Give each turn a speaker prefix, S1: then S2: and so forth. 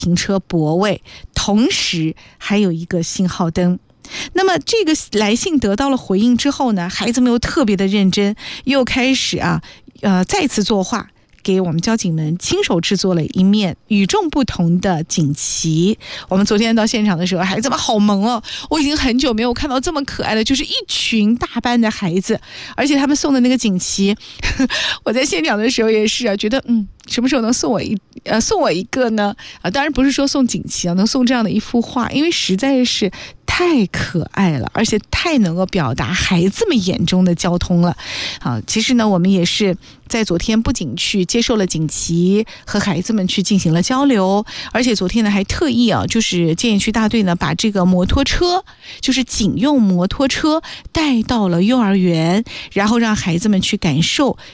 S1: 停车泊位，同时还有一个信号灯。那么这个来信得到了回应之后呢，孩子们又特别的认真，又开始再次作画，给我们交警们亲手制作了一面与众不同的锦旗。我们昨天到现场的时候，孩子们好萌哦，我已经很久没有看到这么可爱的，就是一群大班的孩子，而且他们送的那个锦旗我在现场的时候也是觉得什么时候能送我一个呢？当然不是说送锦旗能送这样的一幅画，因为实在是太可爱了，而且太能够表达孩子们眼中的交通了。其实呢，我们也是在昨天不仅去接受了锦旗，和孩子们去进行了交流，而且昨天呢还特意就是建邺区大队呢把这个摩托车，就是警用摩托车带到了幼儿园，然后让孩子们去感受